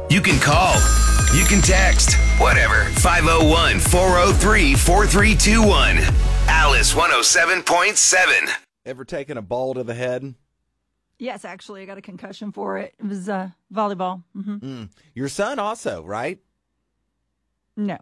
You can call. You can text. Whatever. 501-403-4321. Alice 107.7. Ever taken a ball to the head? Yes, actually, I got a concussion for it. It was volleyball. Mm-hmm. Your son also, right? No.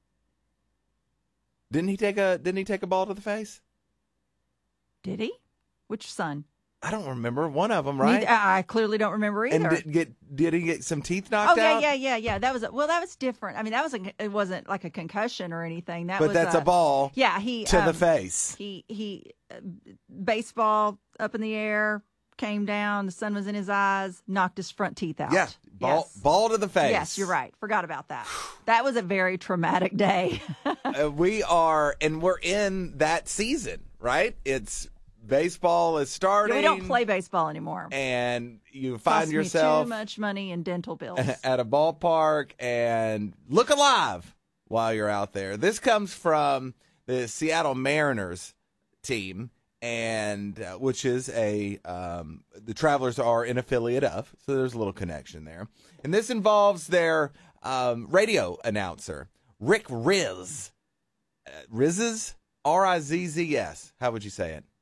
Didn't he take a ball to the face? Did he? Which son? I don't remember. One of them, right? I clearly don't remember either. And did he get some teeth knocked out? Yeah. That was different. I mean, it wasn't like a concussion or anything. That's a ball. Yeah, to the face. He baseball up in the air, came down. The sun was in his eyes, knocked his front teeth out. Yeah, ball to the face. Yes, you're right. Forgot about that. That was a very traumatic day. We're in that season, right? Baseball is starting. We don't play baseball anymore. And you find yourself too much money in dental bills at a ballpark and look alive while you're out there. This comes from the Seattle Mariners team, and which is the Travelers are an affiliate of, so there's a little connection there. And this involves their radio announcer, Rick Rizzs. Rizzs? Rizzs. How would you say it?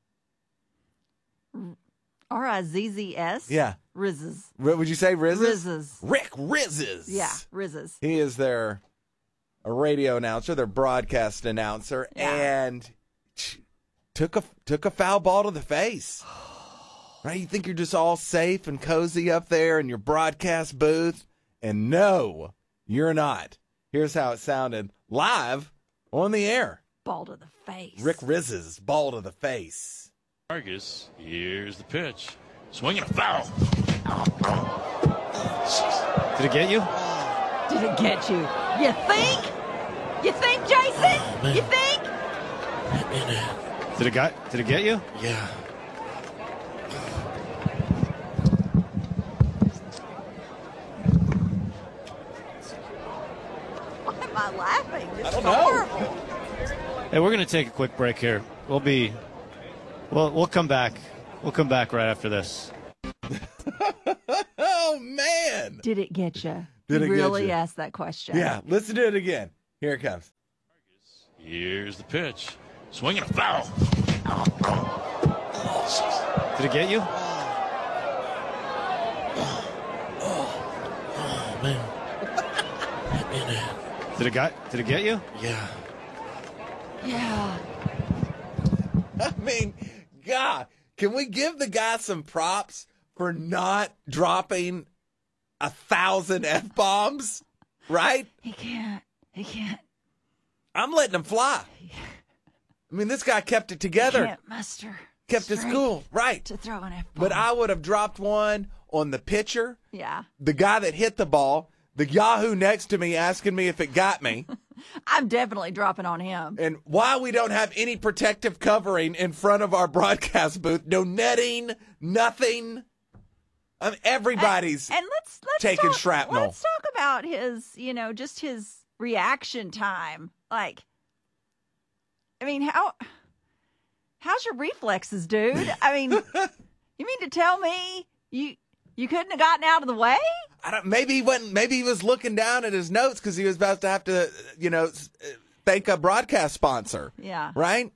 Rizzs? Yeah. Rizzs. Would you say Rizzs? Rizzs. Rick Rizzs. Yeah, Rizzs. He is a radio announcer, their broadcast announcer, and took a foul ball to the face. Right? You think you're just all safe and cozy up there in your broadcast booth, and no, you're not. Here's how it sounded live on the air. Ball to the face. Rick Rizzs, ball to the face. Vargas, here's the pitch. Swinging a foul. Did it get you? Did it get you? You think? You think, Jason? You think? Did it get you? Yeah. Why am I laughing? This I don't is know. horrible. Hey, we're going to take a quick break here. We'll come back. We'll come back right after this. Oh, man. Did it get you? Did it get really you? asked that question. Yeah, listen to it again. Here it comes. Here's the pitch. Swinging a foul. Did it get you? Oh, man. Did it get you? Yeah. Yeah. I mean, God, can we give the guy some props for not dropping 1,000 F-bombs? Right? He can't. I'm letting him fly. I mean, this guy kept it together. He can't muster. Kept his strength cool. Right. to throw an F-bomb. But I would have dropped one on the pitcher, Yeah. the guy that hit the ball, the Yahoo next to me asking me if it got me, I'm definitely dropping on him. and why we don't have any protective covering in front of our broadcast booth. No netting, nothing. Everybody's And let's taking talk, shrapnel. Let's talk about his, just his reaction time. Like, I mean, how's your reflexes, dude? I mean, you mean to tell me you couldn't have gotten out of the way? Maybe he wasn't. Maybe he was looking down at his notes because he was about to have to, thank a broadcast sponsor. Yeah. Right?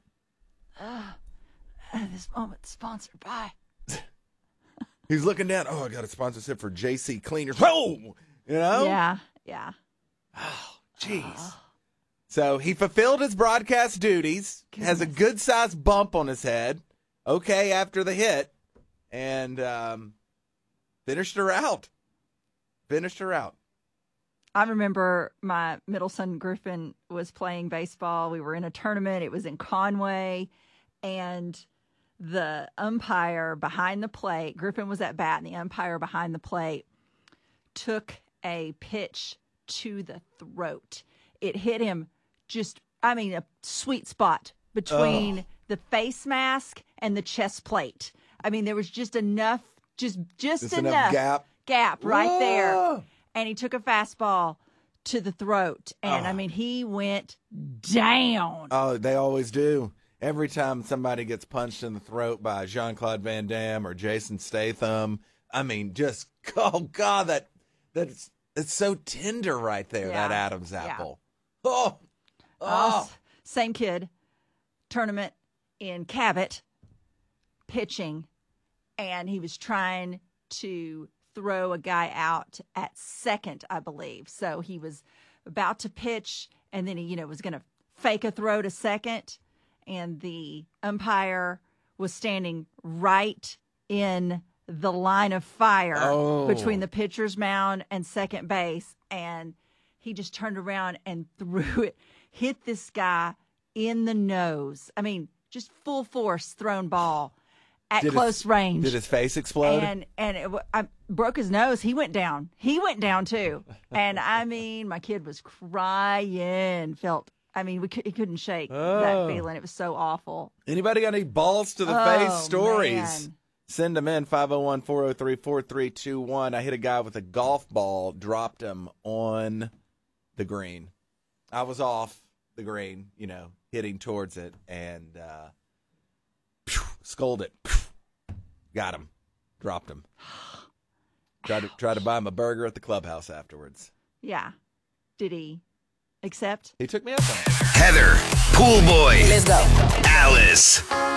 This moment's sponsored by. He's looking down. Oh, I got a sponsorship for JC Cleaners. Whoa! Yeah. Oh, jeez. So he fulfilled his broadcast duties. Has a good sized bump on his head. Okay, after the hit, and finished her out. I remember my middle son, Griffin, was playing baseball. We were in a tournament. It was in Conway. And the umpire behind the plate, Griffin was at bat, and the umpire behind the plate took a pitch to the throat. It hit him a sweet spot between the face mask and the chest plate. I mean, there was just enough, just enough gap right there. And he took a fastball to the throat. And, I mean, he went down. Oh, they always do. Every time somebody gets punched in the throat by Jean-Claude Van Damme or Jason Statham, I mean, oh, God, that's It's so tender right there, Yeah. that Adam's Yeah. apple. Oh. Same kid, tournament in Cabot, pitching, and he was trying to throw a guy out at second, I believe. So he was about to pitch, and then he, was going to fake a throw to second, and the umpire was standing right in the line of fire between the pitcher's mound and second base, and he just turned around and threw it, hit this guy in the nose. I mean, just full force thrown ball at close range. Did his face explode? And I broke his nose. He went down. He went down too. And I mean, my kid was crying. He couldn't shake that feeling. It was so awful. Anybody got any balls to the face stories? Man. Send them in, 501-403-4321. I hit a guy with a golf ball, dropped him on the green. I was off the green, hitting towards it, and sculled it. Got him. Dropped him. Tried to buy him a burger at the clubhouse afterwards. Yeah. Did he accept? He took me up on it. Heather, Pool Boy. Let's go. Alice.